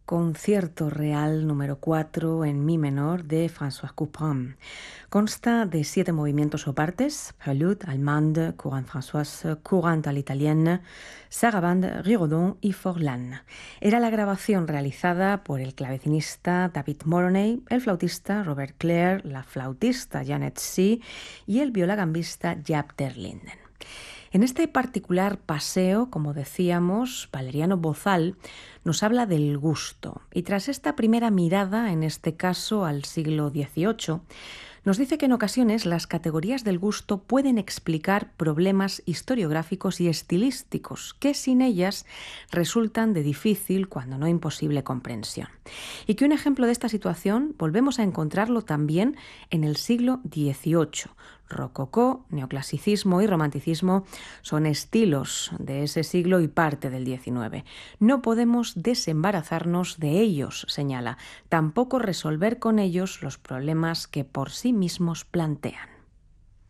Concierto Real número 4 en mi menor de François Couperin. Consta de 7 movimientos o partes: prélude, allemande, courante françoise, courante à l'italienne, sarabande, rigodon y forlan. Era la grabación realizada por el clavecinista David Moroney, el flautista Robert Clare, la flautista Janet C. y el violagambista Jaap der Linden. En este particular paseo, como decíamos, Valeriano Bozal nos habla del gusto y tras esta primera mirada, en este caso al siglo XVIII, nos dice que en ocasiones las categorías del gusto pueden explicar problemas historiográficos y estilísticos que sin ellas resultan de difícil, cuando no imposible, comprensión. Y que un ejemplo de esta situación volvemos a encontrarlo también en el siglo XVIII. Rococó, neoclasicismo y romanticismo son estilos de ese siglo y parte del XIX. No podemos desembarazarnos de ellos, señala, tampoco resolver con ellos los problemas que por sí mismos plantean.